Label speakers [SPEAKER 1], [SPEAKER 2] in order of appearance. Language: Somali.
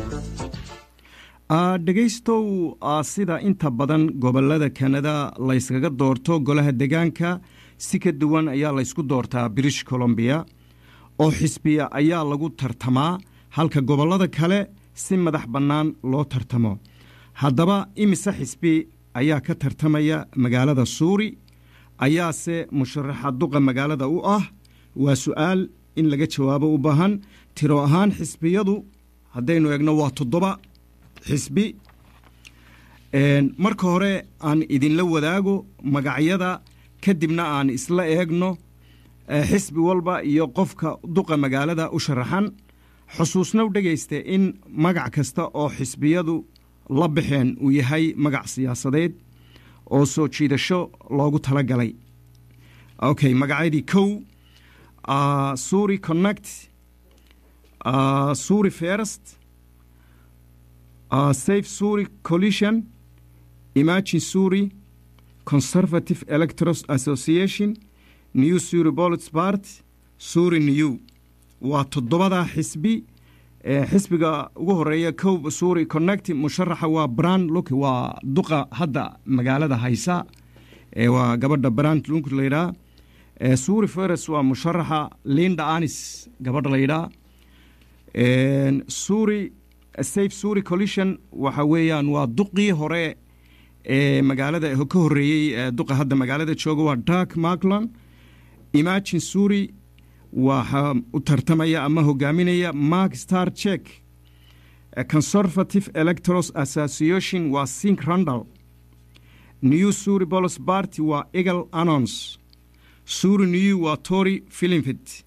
[SPEAKER 1] dhegaystow sida inta badan gobolada Canada la iskaga doorto golaha deegaanka si ka duwan ayaa la isku doortaa British Columbia oo xisbiya ayaa lagu tartamaa halka gobolada kale si madax bannaan loo tartamo haddaba imisa xisbi ayaa ka tartamaya magaalada Suuri ayaase musharaxa duqa magaalada u ah waa su'aal in laga jawaabo u baahan tiro ahaan xisbiyadu haddaynu eegno waa 7 xisbi marka hore aan idinla wadaago magacyada kadibna aan isla eegno xisbi walba iyo qofka duqa magaalada u sharaxan xusuusna u dhageyste in magac kasta oo xisbiyadu la bixeen uu yahay magac siyaasadeed oo soo jiidasho loogu talagalay okay magacyadii kow Suuri Connect Suuri First Safe Suuri Coalition Imagine Suuri Conservative Electors Association New Suuri Bolts Party Suuri New waa 7 xisbi xisbiga ugu horeeya kow Suuri Connect musharaxa waa Brand Luke waa duqa hadda magaalada haysa waa gabadha Brand Luke leeyahay Suuri First waa musharaxa Linda Anis gabadha leeyahay Suuri Safe Suuri Coalition waxa weeyaan waa duqii hore magaalada ka horeeyay duqa hadda magaalada jooga waa Doug Macklin Imagine Suuri waxa u tartamaya ama hogaaminaya Mark Starcheck Conservative Electors Association waa Sink Randall New Suuri Bolts Party waa Eagle Annons Suuri New waa Tory Fillinfit